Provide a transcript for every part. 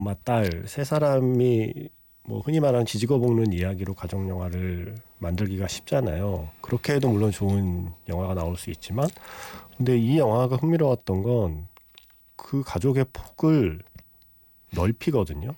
엄마 딸 세 사람이 뭐 흔히 말하는 지지고 볶는 이야기로 가족 영화를 만들기가 쉽잖아요. 그렇게 해도 물론 좋은 영화가 나올 수 있지만, 근데 이 영화가 흥미로웠던 건 그 가족의 폭을 넓히거든요.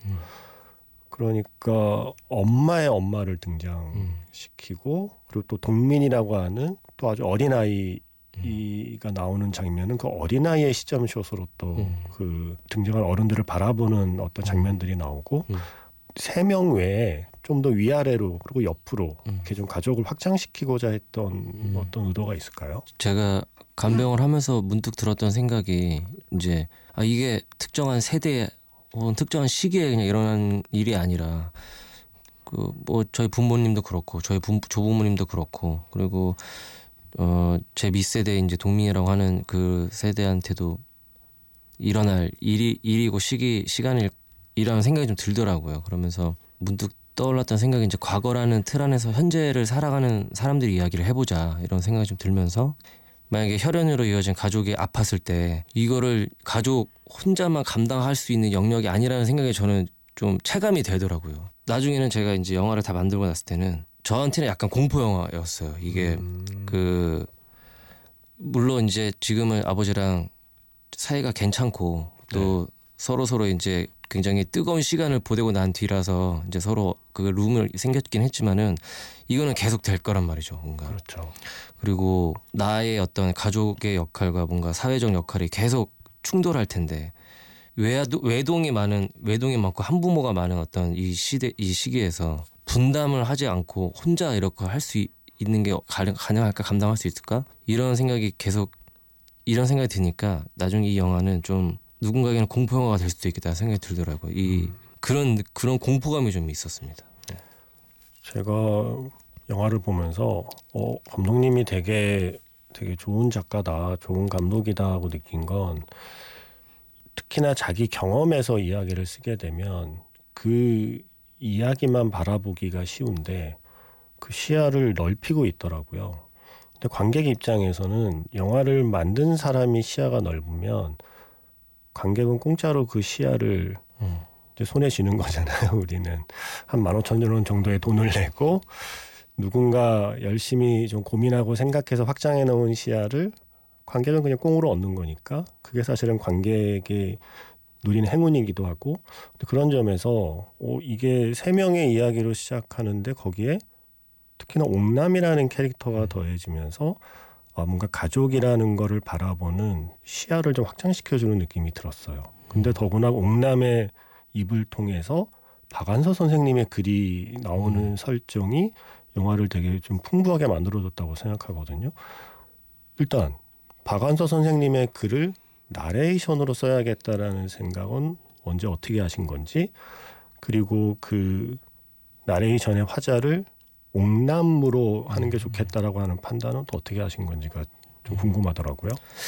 그러니까 엄마의 엄마를 등장시키고, 그리고 또 동민이라고 하는 또 아주 어린아이가 나오는 장면은 그 어린아이의 시점 숏으로 또 그 등장한 어른들을 바라보는 어떤 장면들이 나오고, 세 명 외에 좀 더 위아래로 그리고 옆으로 이렇게 좀 가족을 확장시키고자 했던 어떤 의도가 있을까요? 제가 간병을 하면서 문득 들었던 생각이 이제 이게 특정한 세대 혹은 특정한 시기에 그냥 일어난 일이 아니라 그 뭐 저희 부모님도 그렇고 저희 조부모님도 그렇고 그리고 제 밑세대 이제 동민이라고 하는 그 세대한테도 일어날 일이고 시간이라는 생각이 좀 들더라고요. 그러면서 문득 떠올랐던 생각이 이제 과거라는 틀 안에서 현재를 살아가는 사람들이 이야기를 해보자 이런 생각이 좀 들면서 만약에 혈연으로 이어진 가족이 아팠을 때 이거를 가족 혼자만 감당할 수 있는 영역이 아니라는 생각이 저는 좀 체감이 되더라고요. 나중에는 제가 이제 영화를 다 만들고 났을 때는 저한테는 약간 공포 영화였어요. 이게 그 물론 이제 지금은 아버지랑 사이가 괜찮고 또 서로 이제 굉장히 뜨거운 시간을 보내고 난 뒤라서 이제 서로 그 룸을 생겼긴 했지만은 이거는 계속 될 거란 말이죠. 뭔가. 그렇죠. 그리고 나의 어떤 가족의 역할과 뭔가 사회적 역할이 계속 충돌할 텐데 외동이 많고 한부모가 많은 어떤 이 시기에서 분담을 하지 않고 혼자 이렇게 할 수 있는 게 가능할까, 감당할 수 있을까? 이런 생각이 드니까 나중에 이 영화는 좀 누군가에게는 공포 영화가 될 수도 있겠다 생각이 들더라고요. 그런 공포감이 좀 있었습니다. 네. 제가 영화를 보면서 감독님이 되게 좋은 작가다, 좋은 감독이다 하고 느낀 건, 특히나 자기 경험에서 이야기를 쓰게 되면 그 이야기만 바라보기가 쉬운데 그 시야를 넓히고 있더라고요. 근데 관객 입장에서는 영화를 만든 사람이 시야가 넓으면 관객은 공짜로 그 시야를 이제 손에 쥐는 거잖아요. 우리는 한 15,000원 정도의 돈을 내고 누군가 열심히 좀 고민하고 생각해서 확장해 놓은 시야를 관객은 그냥 꽁으로 얻는 거니까 그게 사실은 관객의 누리는 행운이기도 하고, 그런 점에서 이게 세 명의 이야기로 시작하는데 거기에 특히나 옥남이라는 캐릭터가 더해지면서 뭔가 가족이라는 거를 바라보는 시야를 좀 확장시켜주는 느낌이 들었어요. 근데 더구나 옥남의 입을 통해서 박완서 선생님의 글이 나오는 설정이 영화를 되게 좀 풍부하게 만들어줬다고 생각하거든요. 일단 박완서 선생님의 글을 나레이션으로 써야겠다라는 생각은 언제 어떻게 하신 건지, 그리고 그 나레이션의 화자를 옥남으로 하는 게 좋겠다라고 하는 판단은 또 어떻게 하신 건지가 좀 궁금하더라고요.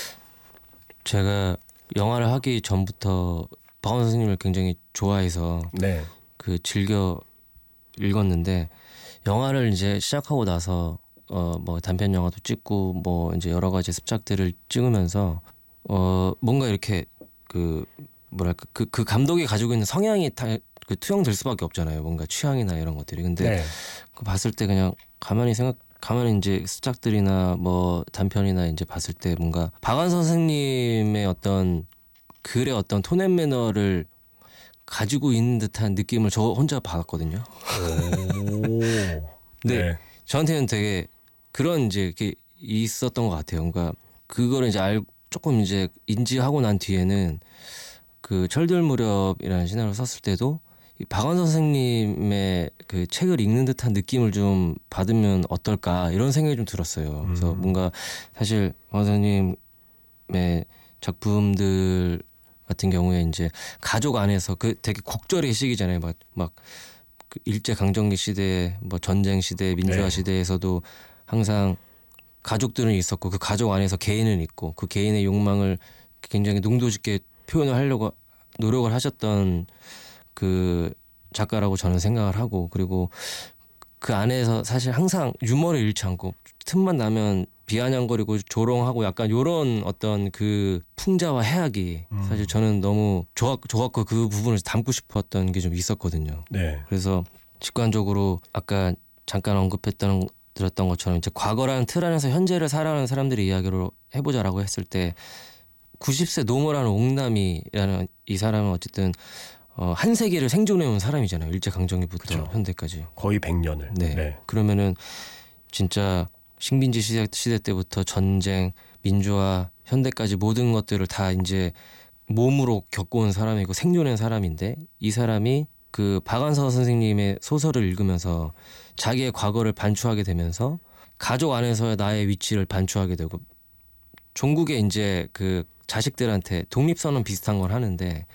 제가 영화를 하기 전부터 박완서 선생님을 굉장히 좋아해서 네. 그 즐겨 읽었는데 영화를 이제 시작하고 나서 뭐 단편 영화도 찍고 뭐 이제 여러 가지 습작들을 찍으면서 뭔가 이렇게 그 뭐랄까 그 감독이 가지고 있는 성향이 다 그 투영될 수밖에 없잖아요. 뭔가 취향이나 이런 것들이. 근데 그 봤을 때 그냥 가만히 이제 습작들이나 뭐 단편이나 이제 봤을 때 뭔가 박완서 선생님의 어떤 글의 어떤 톤앤 매너를 가지고 있는 듯한 느낌을 저 혼자 받았거든요. 오. 근데 저한테는 되게 그런 이제 이렇게 있었던 것 같아요. 그러니까 그거를 이제 조금 이제 인지하고 난 뒤에는 그 철들 무렵이라는 시나리오를 썼을 때도 이 박완서 선생님의 그 책을 읽는 듯한 느낌을 좀 받으면 어떨까 이런 생각이 좀 들었어요. 그래서 뭔가 사실 박완서 선생님의 작품들 같은 경우에 이제 가족 안에서 그 되게 곡절의 시기잖아요. 막 그 일제 강점기 시대, 뭐 전쟁 시대, 민주화 시대에서도 항상 가족들은 있었고 그 가족 안에서 개인은 있고 그 개인의 욕망을 굉장히 농도 깊게 표현을 하려고 노력을 하셨던 그 작가라고 저는 생각을 하고, 그리고 그 안에서 사실 항상 유머를 잃지 않고 틈만 나면 비아냥거리고 조롱하고 약간 요런 어떤 그 풍자와 해악이 사실 저는 너무 좋았고 그 부분을 담고 싶었던 게 좀 있었거든요. 네. 그래서 직관적으로 아까 잠깐 드렸던 것처럼 이제 과거라는 틀 안에서 현재를 살아가는 사람들의 이야기로 해보자라고 했을 때 90세 노모라는 옥남이라는 이 사람은 어쨌든 한 세기를 생존해온 사람이잖아요. 일제강점기부터 그쵸. 현대까지. 거의 100년을. 네. 그러면은 진짜 식민지 시대 때부터 전쟁, 민주화, 현대까지 모든 것들을 다 이제 몸으로 겪어온 사람이고 생존한 사람인데 이 사람이 그 박완서 선생님의 소설을 읽으면서 자기의 과거를 반추하게 되면서 가족 안에서의 나의 위치를 반추하게 되고 종국에 이제 그 자식들한테 독립선언 비슷한 걸 하는데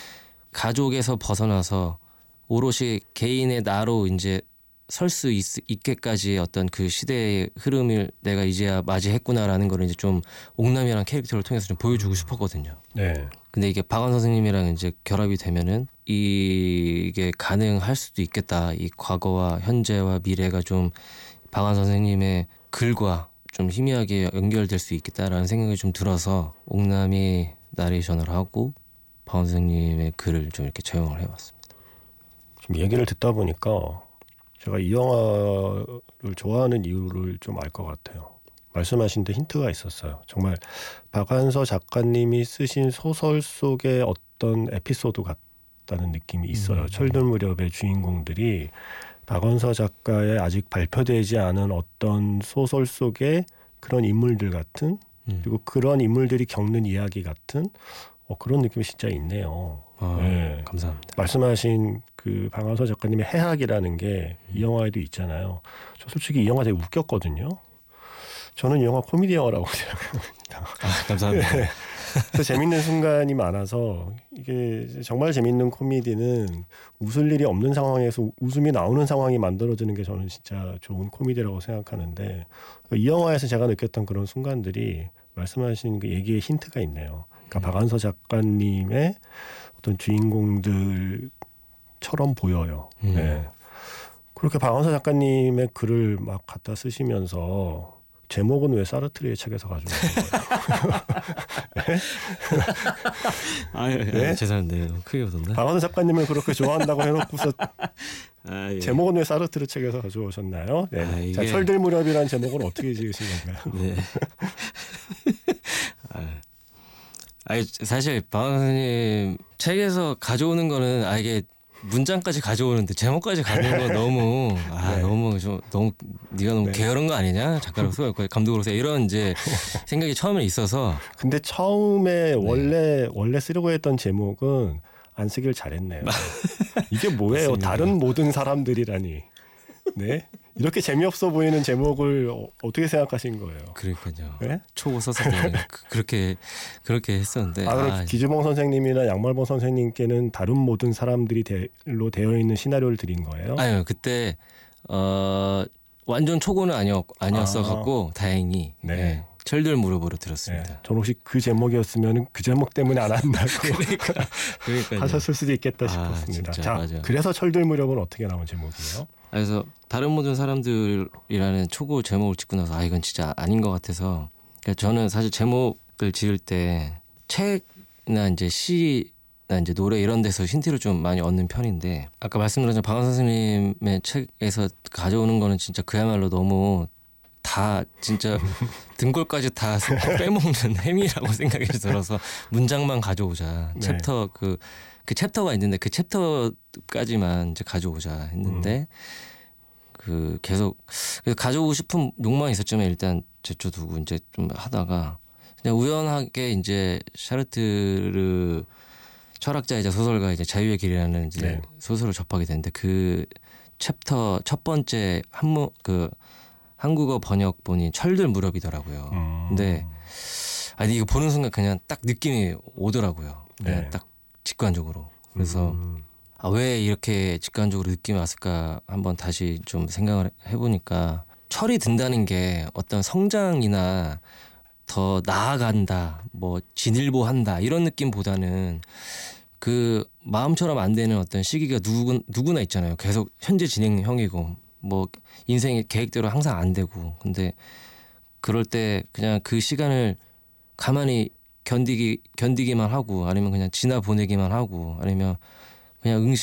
가족에서 벗어나서 오롯이 개인의 나로 이제 설 수 있게까지의 어떤 그 시대의 흐름을 내가 이제야 맞이했구나라는 걸 이제 좀 옥남이라는 캐릭터를 통해서 좀 보여주고 싶었거든요. 네. 근데 이게 박완 선생님이랑 이제 결합이 되면은 이게 가능할 수도 있겠다. 이 과거와 현재와 미래가 좀 박완 선생님의 글과 좀 희미하게 연결될 수 있겠다라는 생각이 좀 들어서 옥남이 나레이션을 하고 박완 선생님의 글을 좀 이렇게 채용을 해봤습니다. 지금 얘기를 듣다 보니까 제가 이 영화를 좋아하는 이유를 좀 알 것 같아요. 말씀하신 데 힌트가 있었어요. 정말 박완서 작가님이 쓰신 소설 속의 어떤 에피소드 같다는 느낌이 있어요. 철들 무렵의 주인공들이 박완서 작가의 아직 발표되지 않은 어떤 소설 속의 그런 인물들 같은 그리고 그런 인물들이 겪는 이야기 같은 그런 느낌이 진짜 있네요. 네. 감사합니다. 말씀하신 그 박완서 작가님의 해학이라는 게 이 영화에도 있잖아요. 저 솔직히 이 영화 되게 웃겼거든요. 저는 이 영화 코미디 영화라고 생각합니다. 감사합니다. 네. 그래서 재밌는 순간이 많아서 이게 정말 재밌는 코미디는 웃을 일이 없는 상황에서 웃음이 나오는 상황이 만들어지는 게 저는 진짜 좋은 코미디라고 생각하는데 이 영화에서 제가 느꼈던 그런 순간들이 말씀하신 그 얘기에 힌트가 있네요. 그러니까 박완서 작가님의 어떤 주인공들처럼 보여요. 네. 그렇게 박완서 작가님의 글을 막 갖다 쓰시면서 제목은 왜 사르트르의 책에서 가져온 거예요? 네? 죄송한데 크게 웃었나? 박완서 작가님을 그렇게 좋아한다고 해놓고서 예. 제목은 왜 사르트르 책에서 가져오셨나요? 네. 이게... 자, 철들 무렵이라는 제목은 어떻게 지으신 건가요? 네. 사실 박완서 선생님 책에서 가져오는 거는 이게 문장까지 가져오는데 제목까지 가져오는 건 너무 네. 너무 네가 너무 게으른 거 아니냐 작가로서 감독으로서 이런 이제 생각이 처음에 있어서 근데 처음에 원래 쓰려고 했던 제목은 안 쓰길 잘했네요. 이게 뭐예요? 맞습니다. 다른 모든 사람들이라니. 네? 이렇게 재미없어 보이는 제목을 어떻게 생각하신 거예요? 그러니까요. 네? 초고 썼을 때 그렇게 했었는데. 그럼 기주봉 선생님이나 양말봉 선생님께는 다른 모든 사람들이로 되어 있는 시나리오를 드린 거예요? 아니요, 그때 완전 초고는 아니었어 갖고 다행히 네. 철들 무릎으로 들었습니다. 네. 전 혹시 그 제목이었으면 그 제목 때문에 안 한다고 그러니까 하셨을 수도 있겠다 싶었습니다. 진짜, 자, 맞아. 그래서 철들 무렵은 어떻게 나온 제목이에요? 그래서 다른 모든 사람들이라는 초고 제목을 짓고 나서 이건 진짜 아닌 것 같아서 그러니까 저는 사실 제목을 지을 때 책이나 이제 시나 이제 노래 이런 데서 힌트를 좀 많이 얻는 편인데 아까 말씀드렸던 박완서 선생님의 책에서 가져오는 거는 진짜 그야말로 너무 다 진짜 등골까지 다 빼먹는 행위라고 생각이 들어서 문장만 가져오자. 네. 챕터 그 챕터가 있는데 그 챕터까지만 이제 가져오자 했는데 그 계속 가져오고 싶은 욕망이 있었지만 일단 제쳐두고 이제 좀 하다가 그냥 우연하게 이제 샤르트르 철학자이자 소설가 이제 자유의 길이라는 이제 네. 소설을 접하게 됐는데 그 챕터 첫 번째 한국어 번역본이 철들 무렵이더라고요. 근데 이거 보는 순간 그냥 딱 느낌이 오더라고요. 그냥 네. 딱 직관적으로. 그래서 왜 이렇게 직관적으로 느낌이 왔을까 한번 다시 좀 생각을 해보니까 철이 든다는 게 어떤 성장이나 더 나아간다, 뭐 진일보한다 이런 느낌보다는 그 마음처럼 안 되는 어떤 시기가 누구나 있잖아요. 계속 현재 진행형이고 뭐 인생의 계획대로 항상 안 되고 근데 그럴 때 그냥 그 시간을 가만히 견디기만 하고 아니면 그냥 지나 보내기만 하고 아니면 그냥